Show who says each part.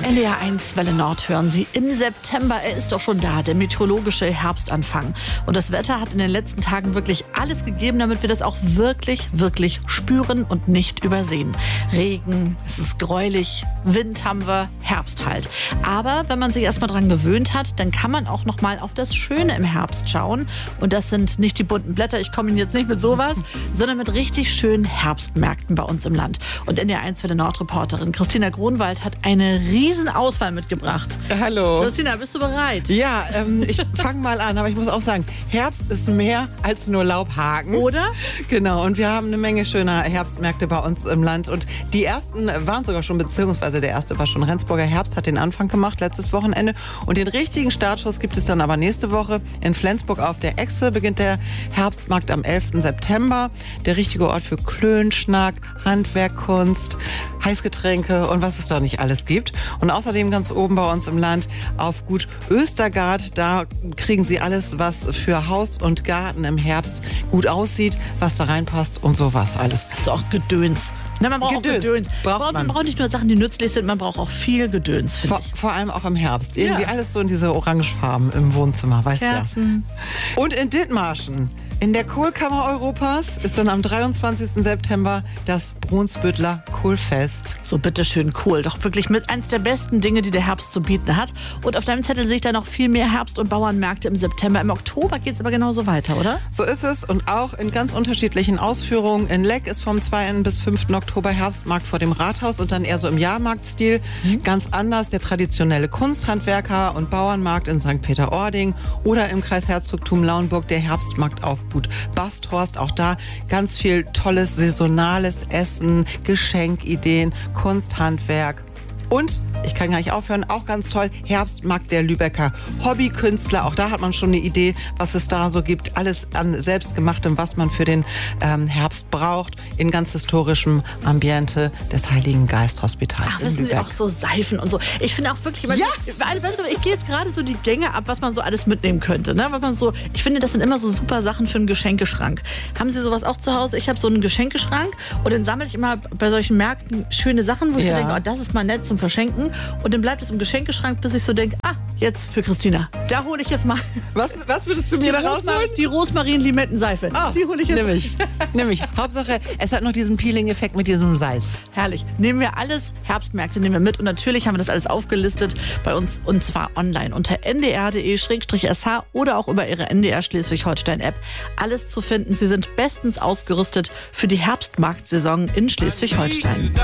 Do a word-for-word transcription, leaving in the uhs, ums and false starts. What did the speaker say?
Speaker 1: N D R eins Welle Nord hören Sie im September. Er ist doch schon da, der meteorologische Herbstanfang. Und das Wetter hat in den letzten Tagen wirklich alles gegeben, damit wir das auch wirklich, wirklich spüren und nicht übersehen. Regen, es ist gräulich, Wind haben wir, Herbst halt. Aber wenn man sich erstmal dran gewöhnt hat, dann kann man auch noch mal auf das Schöne im Herbst schauen. Und das sind nicht die bunten Blätter, ich komme Ihnen jetzt nicht mit sowas, sondern mit richtig schönen Herbstmärkten bei uns im Land. Und N D R eins Welle Nord Reporterin Christina Gronwald hat eine riesen Auswahl mitgebracht.
Speaker 2: Hallo.
Speaker 1: Christina, bist du bereit?
Speaker 2: Ja, ähm, ich fange mal an, aber ich muss auch sagen, Herbst ist mehr als nur Laubhaken.
Speaker 1: Oder?
Speaker 2: Genau, und wir haben eine Menge schöner Herbstmärkte bei uns im Land. Und die ersten waren sogar schon, beziehungsweise der erste war schon Rendsburger Herbst, hat den Anfang gemacht letztes Wochenende. Und den richtigen Startschuss gibt es dann aber nächste Woche. In Flensburg auf der Echse beginnt der Herbstmarkt am elften September. Der richtige Ort für Klönschnack, Handwerk, Kunst, Heißgetränke und was es da nicht alles gibt. Und außerdem ganz oben bei uns im Land auf Gut Östergard, da kriegen Sie alles, was für Haus und Garten im Herbst gut aussieht, was da reinpasst und sowas alles.
Speaker 1: Also auch Gedöns. Na, man braucht
Speaker 2: Gedöns.
Speaker 1: auch Gedöns.
Speaker 2: Braucht
Speaker 1: man.
Speaker 2: man.
Speaker 1: man braucht nicht nur Sachen, die nützlich sind, man braucht auch viel Gedöns, finde
Speaker 2: Vor,
Speaker 1: ich.
Speaker 2: vor allem auch im Herbst. Irgendwie
Speaker 1: Ja.
Speaker 2: alles so in diese Orangefarben im Wohnzimmer, weißt du ja.
Speaker 1: Kerzen.
Speaker 2: Und in Dithmarschen, in der Kohlkammer Europas, ist dann am dreiundzwanzigsten September das Brunsbüttler Kohlfest.
Speaker 1: So, bitteschön, Kohl. Doch wirklich mit eins der besten Dinge, die der Herbst zu bieten hat. Und auf deinem Zettel sehe ich da noch viel mehr Herbst- und Bauernmärkte im September. Im Oktober geht es aber genauso weiter, oder?
Speaker 2: So ist es und auch in ganz unterschiedlichen Ausführungen. In Leck ist vom zweiten bis fünften Oktober Herbstmarkt vor dem Rathaus und dann eher so im Jahrmarktstil. Mhm. Ganz anders der traditionelle Kunsthandwerker- und Bauernmarkt in Sankt Peter-Ording oder im Kreis Herzogtum Lauenburg der Herbstmarkt auf Gut Basthorst. Auch da ganz viel tolles saisonales Essen, Geschenkideen, Kunsthandwerk. Und, ich kann gar nicht aufhören, auch ganz toll, Herbstmarkt der Lübecker Hobbykünstler. Auch da hat man schon eine Idee, was es da so gibt. Alles an Selbstgemachtem, was man für den ähm, Herbst braucht, in ganz historischem Ambiente des Heiligen Geist Hospitals
Speaker 1: Ach,
Speaker 2: in
Speaker 1: wissen Sie,
Speaker 2: Lübeck.
Speaker 1: auch so Seifen und so. Ich finde auch wirklich, weil
Speaker 2: Ja.
Speaker 1: ich, weißt du, ich gehe jetzt gerade so die Gänge ab, was man so alles mitnehmen könnte. Ne? Was man so, ich finde, das sind immer so super Sachen für einen Geschenkeschrank. Haben Sie sowas auch zu Hause? Ich habe so einen Geschenkeschrank und den sammle ich immer bei solchen Märkten schöne Sachen, wo ich
Speaker 2: Ja.
Speaker 1: so denke, oh, das ist mal nett zum Verschenken. Und dann bleibt es im Geschenkeschrank, bis ich so denke, ah, jetzt für Christina. Da hole ich jetzt mal
Speaker 2: Was, was würdest du
Speaker 1: die,
Speaker 2: mir da
Speaker 1: Rosmar
Speaker 2: rausholen?
Speaker 1: die Rosmarin-Limettenseife.
Speaker 2: Ah,
Speaker 1: die hole ich jetzt.
Speaker 2: Nimm ich. Nimm ich. Hauptsache, es hat noch diesen Peeling-Effekt mit diesem Salz.
Speaker 1: Herrlich. Nehmen wir alles, Herbstmärkte nehmen wir mit. Und natürlich haben wir das alles aufgelistet bei uns und zwar online unter n d r punkt d e slash s h oder auch über Ihre N D R Schleswig-Holstein-App. Alles zu finden. Sie sind bestens ausgerüstet für die Herbstmarktsaison in Schleswig-Holstein.